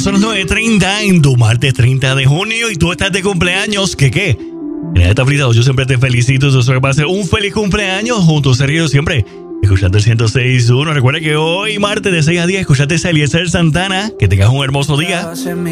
son las 9:30 en tu martes 30 de junio y tú estás de cumpleaños. ¿Qué? En esta frita yo siempre te felicito. Eso va a ser un feliz cumpleaños junto a Sergio siempre. Escuchando el 106.1. Recuerda que hoy martes de 6 a 10 escuchaste a Eliezer Santana. Que tengas un hermoso día.